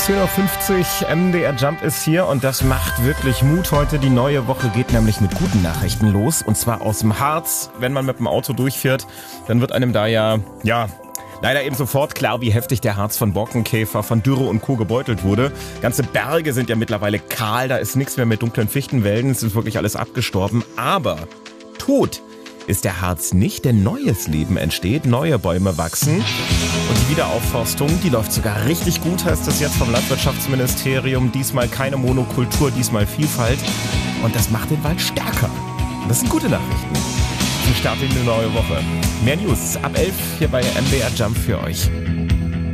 10.50 Uhr, MDR Jump ist hier und das macht wirklich Mut heute. Die neue Woche geht nämlich mit guten Nachrichten los und zwar aus dem Harz. Wenn man mit dem Auto durchfährt, dann wird einem da ja, leider eben sofort klar, wie heftig der Harz von Borkenkäfer, von Dürre und Co. gebeutelt wurde. Ganze Berge sind ja mittlerweile kahl, da ist nichts mehr mit dunklen Fichtenwäldern, es ist wirklich alles abgestorben. Aber tot ist der Harz nicht, denn neues Leben entsteht, neue Bäume wachsen. Und die Wiederaufforstung, die läuft sogar richtig gut, heißt es jetzt vom Landwirtschaftsministerium. Diesmal keine Monokultur, diesmal Vielfalt. Und das macht den Wald stärker. Und das sind gute Nachrichten. Zum Start in eine neue Woche. Mehr News ab 11 hier bei MDR Jump für euch.